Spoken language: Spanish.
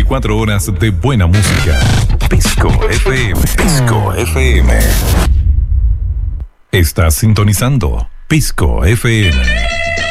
24 horas de buena música. Pisco FM. Pisco FM. Estás sintonizando Pisco FM.